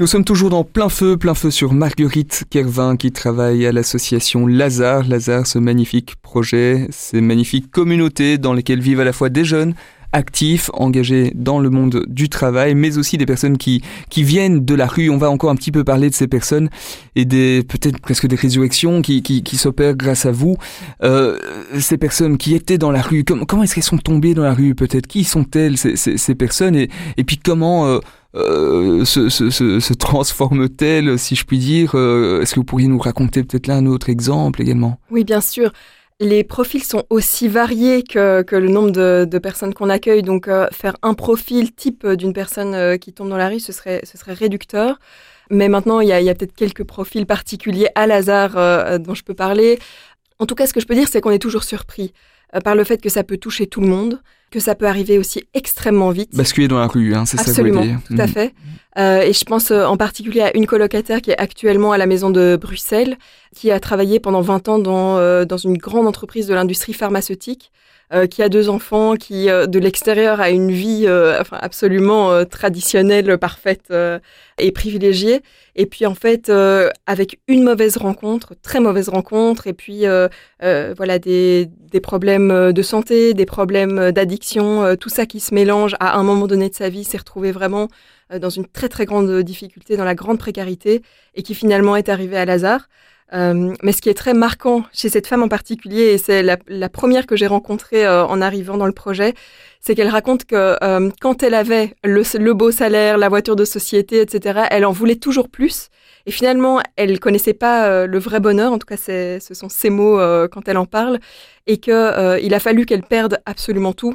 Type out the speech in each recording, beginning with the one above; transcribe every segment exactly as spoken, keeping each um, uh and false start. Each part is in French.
Nous sommes toujours dans Plein Feu, Plein Feu sur Marguerite Kervin qui travaille à l'association Lazare. Lazare, ce magnifique projet, ces magnifiques communautés dans lesquelles vivent à la fois des jeunes actifs, engagés dans le monde du travail, mais aussi des personnes qui, qui viennent de la rue. On va encore un petit peu parler de ces personnes et des, peut-être presque des résurrections qui, qui, qui s'opèrent grâce à vous. Euh, ces personnes qui étaient dans la rue, comment, comment est-ce qu'elles sont tombées dans la rue peut-être? Qui sont-elles ces, ces, ces personnes et, et puis comment euh, euh, se, se, se, se transforment-elles, si je puis dire? euh, Est-ce que vous pourriez nous raconter peut-être là un autre exemple également? Oui, bien sûr. Les profils sont aussi variés que, que le nombre de, de personnes qu'on accueille. Donc, euh, faire un profil type d'une personne euh, qui tombe dans la rue, ce serait, ce serait réducteur. Mais maintenant, il y a, il y a peut-être quelques profils particuliers à Lazare euh, dont je peux parler. En tout cas, ce que je peux dire, c'est qu'on est toujours surpris euh, par le fait que ça peut toucher tout le monde, que ça peut arriver aussi extrêmement vite. Basculer dans la rue, hein, c'est Absolument, ça que vous voulez dire. tout à fait. Euh, et je pense euh, en particulier à une colocataire qui est actuellement à la maison de Bruxelles, qui a travaillé pendant vingt ans dans, euh, dans une grande entreprise de l'industrie pharmaceutique, euh, qui a deux enfants, qui euh, de l'extérieur a une vie euh, enfin, absolument euh, traditionnelle, parfaite euh, et privilégiée. Et puis en fait, euh, avec une mauvaise rencontre, très mauvaise rencontre, et puis euh, euh, voilà des, des problèmes de santé, des problèmes d'addiction, euh, tout ça qui se mélange à un moment donné de sa vie, s'est retrouvé vraiment euh, dans une très très grande difficulté, dans la grande précarité, et qui finalement est arrivée à Lazare. Euh, mais ce qui est très marquant chez cette femme en particulier, et c'est la, la première que j'ai rencontrée euh, en arrivant dans le projet, c'est qu'elle raconte que euh, quand elle avait le, le beau salaire, la voiture de société, et cetera, elle en voulait toujours plus. Et finalement, elle connaissait pas euh, le vrai bonheur, en tout cas c'est, ce sont ses mots euh, quand elle en parle, et qu'il euh, a fallu qu'elle perde absolument tout.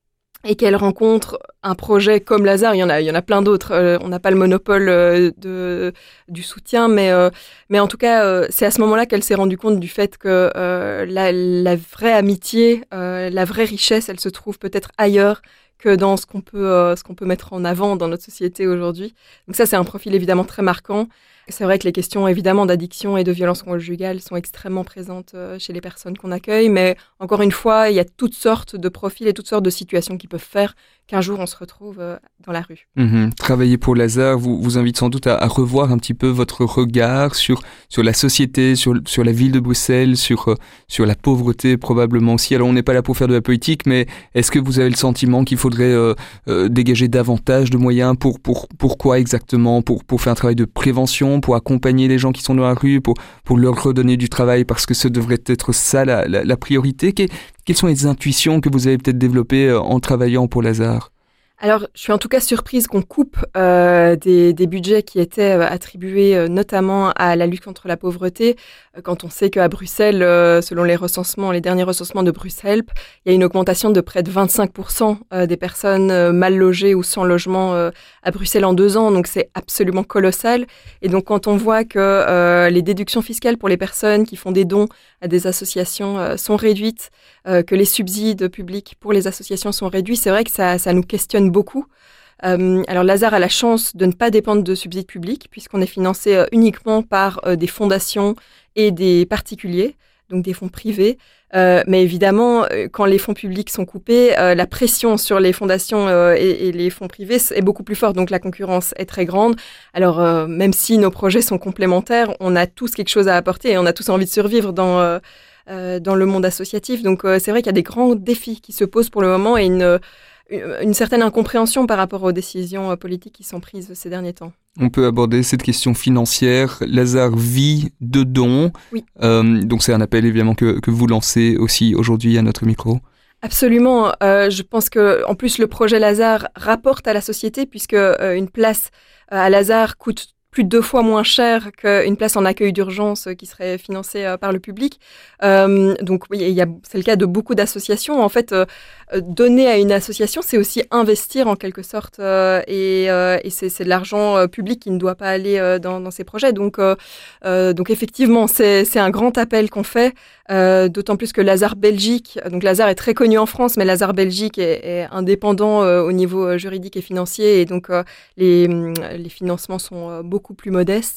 Et qu'elle rencontre un projet comme Lazare, il y en a, il y en a plein d'autres. Euh, on n'a pas le monopole euh, de, du soutien, mais, euh, mais en tout cas, euh, c'est à ce moment-là qu'elle s'est rendue compte du fait que euh, la, la vraie amitié, euh, la vraie richesse, elle se trouve peut-être ailleurs que dans ce qu'on peut, euh, ce qu'on peut mettre en avant dans notre société aujourd'hui. Donc ça, c'est un profil évidemment très marquant. C'est vrai que les questions évidemment d'addiction et de violence conjugale sont extrêmement présentes chez les personnes qu'on accueille, mais encore une fois, il y a toutes sortes de profils et toutes sortes de situations qui peuvent faire qu'un jour on se retrouve dans la rue. Mmh. Travailler pour Lazare vous, vous invite sans doute à, à revoir un petit peu votre regard sur, sur la société, sur, sur la ville de Bruxelles, sur, sur la pauvreté probablement aussi. Alors on n'est pas là pour faire de la politique, mais est-ce que vous avez le sentiment qu'il faudrait euh, euh, dégager davantage de moyens pour, pour, pour quoi exactement? Pour, pour faire un travail de prévention, pour accompagner les gens qui sont dans la rue, pour, pour leur redonner du travail, parce que ce devrait être ça la, la, la priorité. Que, quelles sont les intuitions que vous avez peut-être développées en travaillant pour Lazare? Alors, je suis en tout cas surprise qu'on coupe euh, des, des budgets qui étaient euh, attribués euh, notamment à la lutte contre la pauvreté, euh, quand on sait qu'à Bruxelles, euh, selon les recensements, les derniers recensements de Bruxelles, il y a une augmentation de près de vingt-cinq pour cent euh, des personnes euh, mal logées ou sans logement euh, à Bruxelles en deux ans, donc c'est absolument colossal. Et donc quand on voit que euh, les déductions fiscales pour les personnes qui font des dons à des associations euh, sont réduites, euh, que les subsides publics pour les associations sont réduits, c'est vrai que ça, ça nous questionne beaucoup. Euh, alors Lazare a la chance de ne pas dépendre de subsides publics puisqu'on est financé euh, uniquement par euh, des fondations et des particuliers, donc des fonds privés. Euh, mais évidemment, euh, quand les fonds publics sont coupés, euh, la pression sur les fondations euh, et, et les fonds privés est beaucoup plus forte, donc la concurrence est très grande. Alors euh, même si nos projets sont complémentaires, on a tous quelque chose à apporter et on a tous envie de survivre dans, euh, euh, dans le monde associatif. Donc euh, c'est vrai qu'il y a des grands défis qui se posent pour le moment et une... une certaine incompréhension par rapport aux décisions politiques qui sont prises ces derniers temps. On peut aborder cette question financière. Lazare vit de dons. Oui. Euh, donc c'est un appel évidemment que, que vous lancez aussi aujourd'hui à notre micro. Absolument. Euh, je pense que en plus le projet Lazare rapporte à la société puisque euh, une place à Lazare coûte plus de deux fois moins cher qu'une place en accueil d'urgence qui serait financée euh, par le public. Euh, donc oui, il y a, c'est le cas de beaucoup d'associations. En fait, euh, donner à une association, c'est aussi investir en quelque sorte, euh, et, euh, et c'est, c'est de l'argent euh, public qui ne doit pas aller euh, dans, dans ces projets. Donc, euh, euh, donc effectivement, c'est, c'est un grand appel qu'on fait, euh, d'autant plus que Lazare Belgique, donc Lazare est très connu en France, mais Lazare Belgique est, est indépendant euh, au niveau juridique et financier, et donc euh, les, les financements sont euh, beaucoup plus modestes.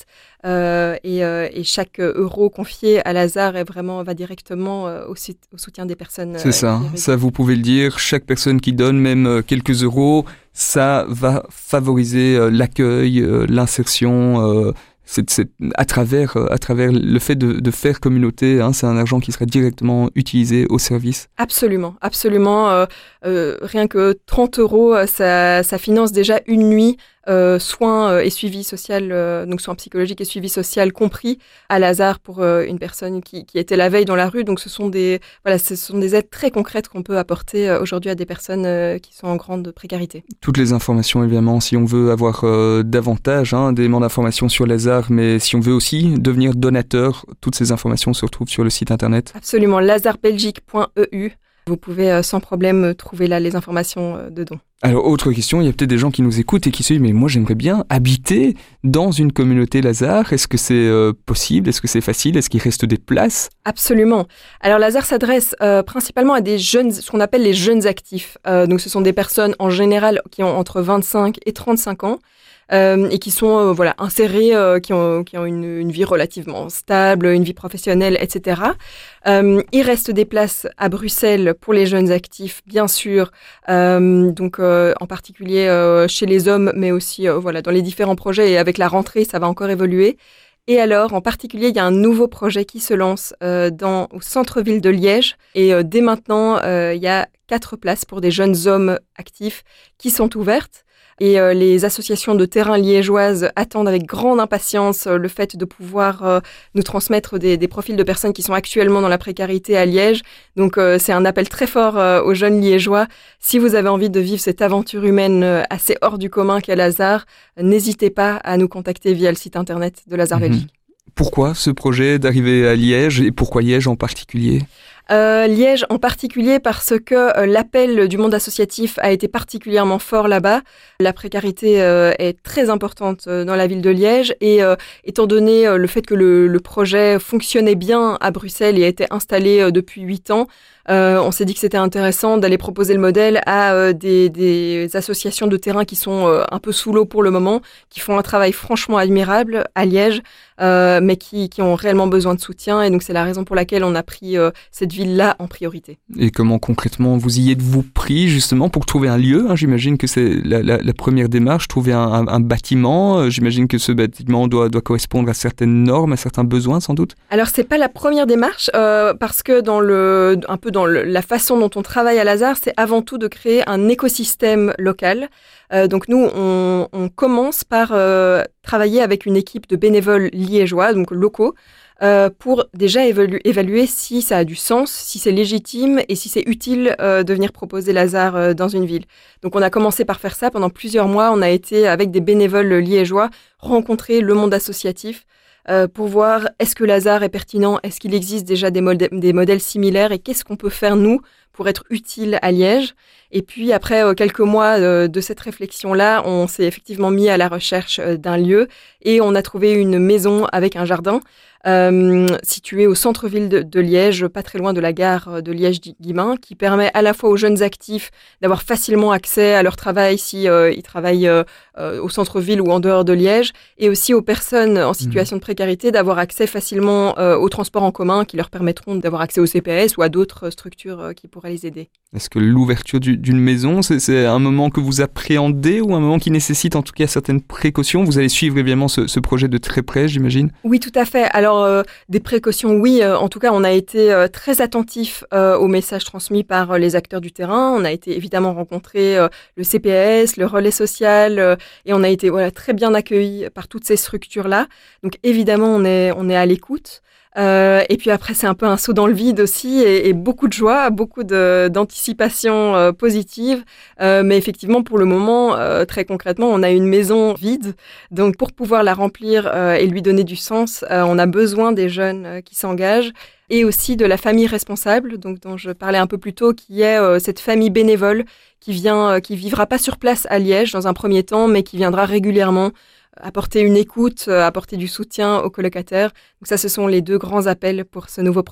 Euh, et, euh, et chaque euro confié à Lazare est vraiment, va directement euh, au, au soutien des personnes. C'est ça, ça vous pouvez le dire, chaque personne qui donne même quelques euros, ça va favoriser euh, l'accueil, euh, l'insertion, euh, c'est, c'est, à, travers, euh, à travers le fait de, de faire communauté, hein, c'est un argent qui serait directement utilisé au service. Absolument, absolument. Euh, euh, rien que trente euros, ça, ça finance déjà une nuit. Euh, soins euh, et suivi social, euh, donc soins psychologiques et suivi social compris à Lazare pour euh, une personne qui, qui était la veille dans la rue. Donc ce sont des, voilà, ce sont des aides très concrètes qu'on peut apporter euh, aujourd'hui à des personnes euh, qui sont en grande précarité. Toutes les informations évidemment, si on veut avoir euh, davantage hein, d'éléments d'information sur Lazare, mais si on veut aussi devenir donateur, toutes ces informations se retrouvent sur le site internet. Absolument, lazare belgique point e u. Vous pouvez euh, sans problème trouver là les informations euh, de dons. Alors, autre question, il y a peut-être des gens qui nous écoutent et qui se disent « Mais moi, j'aimerais bien habiter dans une communauté Lazare. Est-ce que c'est euh, possible? Est-ce que c'est facile? Est-ce qu'il reste des places ?» Absolument. Alors, Lazare s'adresse euh, principalement à des jeunes, ce qu'on appelle les jeunes actifs. Euh, donc, ce sont des personnes en général qui ont entre vingt-cinq et trente-cinq ans. Euh, et qui sont euh, voilà insérés, euh, qui ont qui ont une, une vie relativement stable, une vie professionnelle, et cetera. Euh, il reste des places à Bruxelles pour les jeunes actifs, bien sûr, euh, donc euh, en particulier euh, chez les hommes, mais aussi euh, voilà dans les différents projets. Et avec la rentrée, ça va encore évoluer. Et alors, en particulier, il y a un nouveau projet qui se lance euh, dans au centre-ville de Liège. Et euh, dès maintenant, euh, il y a quatre places pour des jeunes hommes actifs qui sont ouvertes. Et euh, les associations de terrain liégeoises attendent avec grande impatience euh, le fait de pouvoir euh, nous transmettre des, des profils de personnes qui sont actuellement dans la précarité à Liège. Donc euh, c'est un appel très fort euh, aux jeunes liégeois. Si vous avez envie de vivre cette aventure humaine euh, assez hors du commun qu'est Lazare, euh, n'hésitez pas à nous contacter via le site internet de Lazare mmh. Belgique. Pourquoi ce projet d'arriver à Liège et pourquoi Liège en particulier ? Euh, Liège en particulier parce que euh, l'appel du monde associatif a été particulièrement fort là-bas. La précarité euh, est très importante euh, dans la ville de Liège et euh, étant donné euh, le fait que le, le projet fonctionnait bien à Bruxelles et a été installé euh, depuis huit ans, euh, on s'est dit que c'était intéressant d'aller proposer le modèle à euh, des, des associations de terrain qui sont euh, un peu sous l'eau pour le moment, qui font un travail franchement admirable à Liège, euh, mais qui, qui ont réellement besoin de soutien. Et donc c'est la raison pour laquelle on a pris euh, cette ville-là en priorité. Et comment concrètement vous y êtes-vous pris justement pour trouver un lieu, hein? J'imagine que c'est la, la, la première démarche, trouver un, un, un bâtiment. J'imagine que ce bâtiment doit, doit correspondre à certaines normes, à certains besoins sans doute. Alors c'est pas la première démarche euh, parce que dans le, un peu dans le, la façon dont on travaille à Lazare, c'est avant tout de créer un écosystème local. Euh, donc nous, on, on commence par euh, travailler avec une équipe de bénévoles liégeois, donc locaux, Euh, pour déjà évalu- évaluer si ça a du sens, si c'est légitime et si c'est utile euh, de venir proposer Lazare euh, dans une ville. Donc on a commencé par faire ça pendant plusieurs mois. On a été avec des bénévoles liégeois rencontrer le monde associatif euh, pour voir est-ce que Lazare est pertinent, est-ce qu'il existe déjà des, mod- des modèles similaires et qu'est-ce qu'on peut faire nous pour être utile à Liège. Et puis après euh, quelques mois euh, de cette réflexion-là, on s'est effectivement mis à la recherche euh, d'un lieu et on a trouvé une maison avec un jardin Euh, situé au centre-ville de, de Liège, pas très loin de la gare de Liège-Guillemins, qui permet à la fois aux jeunes actifs d'avoir facilement accès à leur travail si euh, ils travaillent euh, euh, au centre-ville ou en dehors de Liège, et aussi aux personnes en situation mmh. de précarité d'avoir accès facilement euh, aux transports en commun qui leur permettront d'avoir accès au C P S ou à d'autres structures euh, qui pourraient les aider. Est-ce que l'ouverture du, d'une maison, c'est, c'est un moment que vous appréhendez ou un moment qui nécessite en tout cas certaines précautions ? Vous allez suivre évidemment ce, ce projet de très près, j'imagine ? Oui, tout à fait. Alors, euh, des précautions, oui. Euh, en tout cas, on a été euh, très attentifs euh, aux messages transmis par euh, les acteurs du terrain. On a été évidemment rencontrer euh, le C P S, le relais social, euh, et on a été voilà, très bien accueillis par toutes ces structures-là. Donc, évidemment, on est, on est à l'écoute. Euh, et puis après, c'est un peu un saut dans le vide aussi et, et beaucoup de joie, beaucoup de, d'anticipation euh, positive. Euh, mais effectivement, pour le moment, euh, très concrètement, on a une maison vide. Donc, pour pouvoir la remplir euh, et lui donner du sens, euh, on a besoin des jeunes euh, qui s'engagent et aussi de la famille responsable, donc dont je parlais un peu plus tôt, qui est euh, cette famille bénévole qui vient, euh, qui vivra pas sur place à Liège dans un premier temps, mais qui viendra régulièrement apporter une écoute, apporter du soutien aux colocataires. Donc ça, ce sont les deux grands appels pour ce nouveau projet.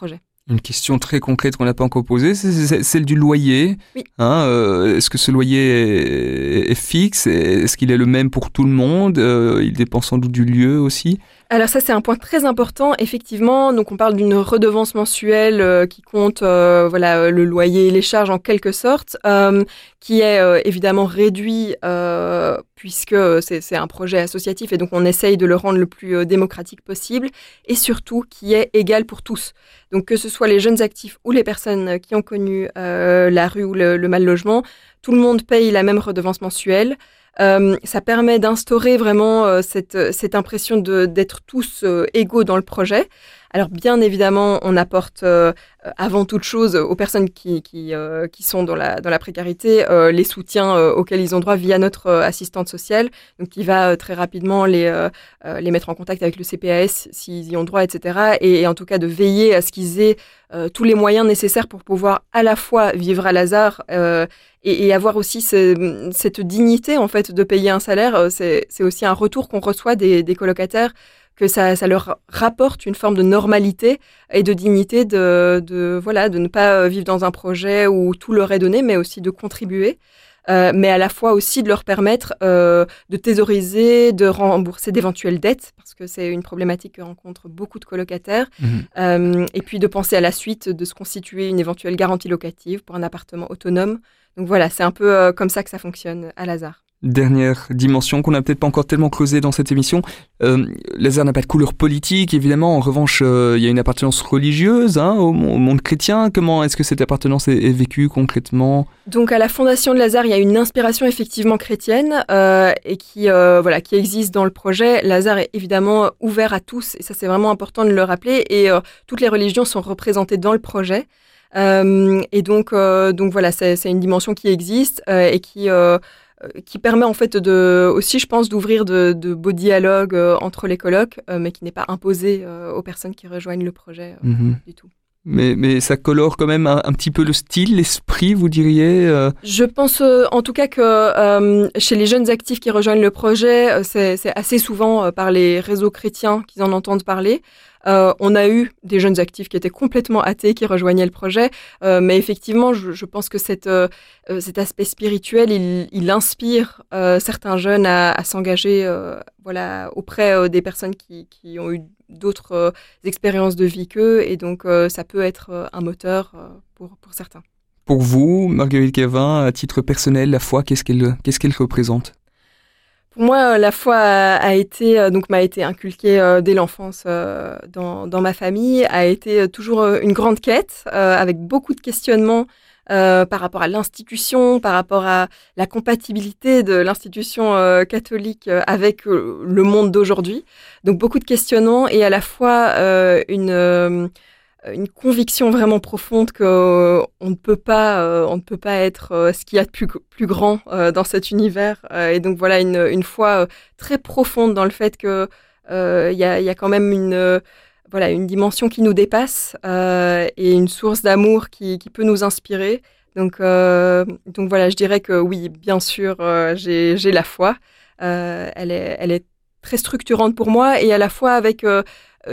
Une question très concrète qu'on n'a pas encore posée, c'est, c'est celle du loyer. Oui. Hein, euh, est-ce que ce loyer est, est fixe? Est-ce qu'il est le même pour tout le monde? euh, Il dépend sans doute du lieu aussi. Alors ça, c'est un point très important, effectivement. Donc on parle d'une redevance mensuelle euh, qui compte euh, voilà, le loyer et les charges en quelque sorte, euh, qui est euh, évidemment réduit euh, puisque c'est, c'est un projet associatif et donc on essaye de le rendre le plus euh, démocratique possible et surtout qui est égal pour tous. Donc que ce soit les jeunes actifs ou les personnes qui ont connu euh, la rue ou le, le mal-logement, tout le monde paye la même redevance mensuelle. Euh, ça permet d'instaurer vraiment euh, cette, cette impression de, d'être tous euh, égaux dans le projet. Alors bien évidemment, on apporte euh, avant toute chose aux personnes qui, qui, euh, qui sont dans la, dans la précarité euh, les soutiens euh, auxquels ils ont droit via notre euh, assistante sociale, donc qui va euh, très rapidement les, euh, euh, les mettre en contact avec le C P A S s'ils y ont droit, et cetera. Et, et en tout cas de veiller à ce qu'ils aient euh, tous les moyens nécessaires pour pouvoir à la fois vivre à Lazare euh, et, et avoir aussi ce, cette dignité en fait de payer un salaire. C'est, c'est aussi un retour qu'on reçoit des, des colocataires, que ça, ça leur rapporte une forme de normalité et de dignité de, de, voilà, de ne pas vivre dans un projet où tout leur est donné, mais aussi de contribuer, euh, mais à la fois aussi de leur permettre euh, de thésauriser, de rembourser d'éventuelles dettes, parce que c'est une problématique que rencontrent beaucoup de colocataires, mmh. euh, et puis de penser à la suite, de se constituer une éventuelle garantie locative pour un appartement autonome. Donc voilà, c'est un peu euh, comme ça que ça fonctionne à Lazare. Dernière dimension qu'on n'a peut-être pas encore tellement creusée dans cette émission. Euh, Lazare n'a pas de couleur politique, évidemment. En revanche, euh, il y a une appartenance religieuse hein, au, au monde chrétien. Comment est-ce que cette appartenance est, est vécue concrètement ? Donc, à la fondation de Lazare, il y a une inspiration effectivement chrétienne euh, et qui, euh, voilà, qui existe dans le projet. Lazare est évidemment ouvert à tous et ça, c'est vraiment important de le rappeler. Et euh, toutes les religions sont représentées dans le projet. Euh, et donc, euh, donc voilà, c'est, c'est une dimension qui existe euh, et qui... Euh, qui permet en fait de, aussi, je pense, d'ouvrir de, de beaux dialogues euh, entre les colocs, euh, mais qui n'est pas imposé euh, aux personnes qui rejoignent le projet euh, mmh. du tout. Mais, mais ça colore quand même un, un petit peu le style, l'esprit, vous diriez euh... Je pense euh, en tout cas que euh, chez les jeunes actifs qui rejoignent le projet, euh, c'est, c'est assez souvent euh, par les réseaux chrétiens qu'ils en entendent parler. Euh, on a eu des jeunes actifs qui étaient complètement athées, qui rejoignaient le projet, euh, mais effectivement, je, je pense que cette, euh, cet aspect spirituel, il, il inspire euh, certains jeunes à, à s'engager euh, voilà, auprès euh, des personnes qui, qui ont eu d'autres euh, expériences de vie qu'eux, et donc euh, ça peut être euh, un moteur euh, pour, pour certains. Pour vous, Marguerite Kervin, à titre personnel, la foi, qu'est-ce qu'elle, qu'est-ce qu'elle représente ? Pour moi, la foi a, a été, donc m'a été inculquée euh, dès l'enfance euh, dans, dans ma famille, a été toujours une grande quête, euh, avec beaucoup de questionnements euh, par rapport à l'institution, par rapport à la compatibilité de l'institution euh, catholique avec euh, le monde d'aujourd'hui. Donc beaucoup de questionnements et à la fois euh, une... Euh, une conviction vraiment profonde qu'on euh, ne peut pas, euh, on ne peut pas être euh, ce qu'il y a de plus, plus grand euh, dans cet univers. Euh, et donc voilà, une, une foi euh, très profonde dans le fait qu'il euh, y, a, y a quand même une, euh, voilà, une dimension qui nous dépasse euh, et une source d'amour qui, qui peut nous inspirer. Donc, euh, donc voilà, je dirais que oui, bien sûr, euh, j'ai, j'ai la foi. Euh, elle est, elle est très structurante pour moi et à la fois avec... Euh,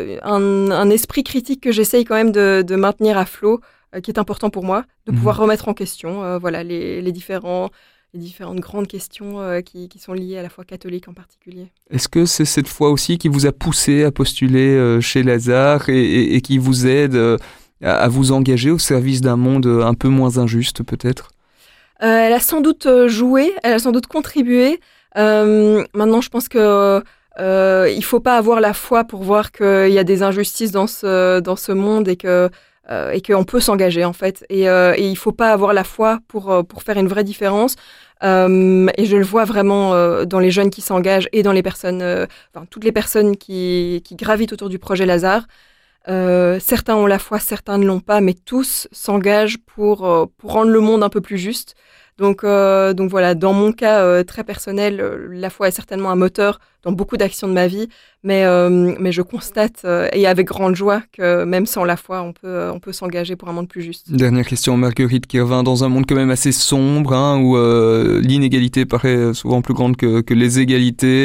Un, un esprit critique que j'essaye quand même de, de maintenir à flot, euh, qui est important pour moi, de pouvoir mmh. remettre en question euh, voilà, les, les, différents, les différentes grandes questions euh, qui, qui sont liées à la foi catholique en particulier. Est-ce que c'est cette foi aussi qui vous a poussé à postuler euh, chez Lazare et, et, et qui vous aide euh, à, à vous engager au service d'un monde un peu moins injuste peut-être ? euh, Elle a sans doute joué, elle a sans doute contribué. Euh, maintenant, je pense que Euh, il ne faut pas avoir la foi pour voir qu'il y a des injustices dans ce, dans ce monde et, que, euh, et qu'on peut s'engager en fait. Et, euh, et il ne faut pas avoir la foi pour, pour faire une vraie différence. Euh, et je le vois vraiment euh, dans les jeunes qui s'engagent et dans les personnes, euh, enfin, toutes les personnes qui, qui gravitent autour du projet Lazare. Euh, certains ont la foi, certains ne l'ont pas, mais tous s'engagent pour, euh, pour rendre le monde un peu plus juste. Donc, euh, donc voilà, dans mon cas euh, très personnel, euh, la foi est certainement un moteur dans beaucoup d'actions de ma vie, mais, euh, mais je constate, euh, et avec grande joie, que même sans la foi, on peut, euh, on peut s'engager pour un monde plus juste. Dernière question, Marguerite Kervin, dans un monde quand même assez sombre, hein, où euh, l'inégalité paraît souvent plus grande que, que les égalités,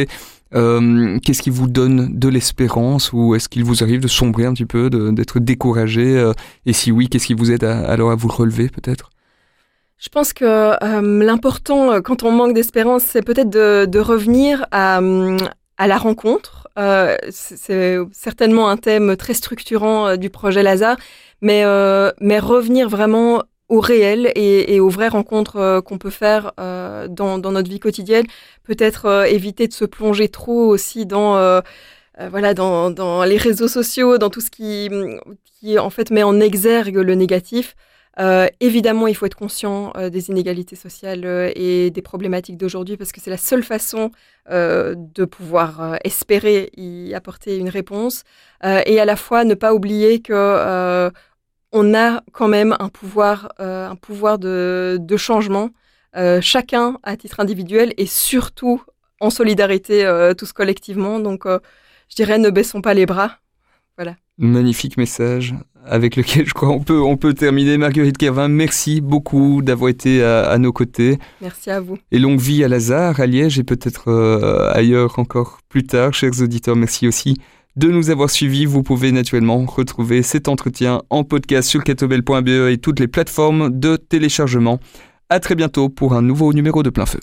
Euh, qu'est-ce qui vous donne de l'espérance ou est-ce qu'il vous arrive de sombrer un petit peu, de, d'être découragé euh, et si oui, qu'est-ce qui vous aide à, alors à vous relever peut-être? Je pense que euh, l'important quand on manque d'espérance, c'est peut-être de, de revenir à, à la rencontre. Euh, c'est, c'est certainement un thème très structurant euh, du projet Lazare, mais, euh, mais revenir vraiment au réel et, et aux vraies rencontres euh, qu'on peut faire euh, dans, dans notre vie quotidienne. Peut-être euh, éviter de se plonger trop aussi dans, euh, euh, voilà, dans, dans les réseaux sociaux, dans tout ce qui, qui en fait met en exergue le négatif. Euh, évidemment, il faut être conscient euh, des inégalités sociales euh, et des problématiques d'aujourd'hui parce que c'est la seule façon euh, de pouvoir euh, espérer y apporter une réponse euh, et à la fois ne pas oublier que euh, on a quand même un pouvoir, euh, un pouvoir de, de changement, euh, chacun à titre individuel et surtout en solidarité euh, tous collectivement. Donc, euh, je dirais, ne baissons pas les bras. Voilà. Magnifique message avec lequel je crois on peut, on peut terminer. Marguerite Kervin, merci beaucoup d'avoir été à, à nos côtés. Merci à vous. Et longue vie à Lazare, à Liège et peut-être euh, ailleurs encore plus tard. Chers auditeurs, merci aussi de nous avoir suivis. Vous pouvez naturellement retrouver cet entretien en podcast sur kettlebell point b e et toutes les plateformes de téléchargement. À très bientôt pour un nouveau numéro de Plein Feu.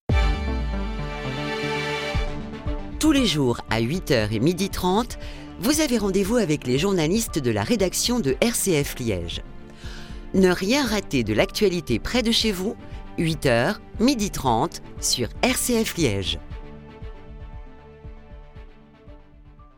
Tous les jours à huit heures et midi trente, vous avez rendez-vous avec les journalistes de la rédaction de R C F Liège. Ne rien rater de l'actualité près de chez vous, huit heures, midi trente, sur R C F Liège.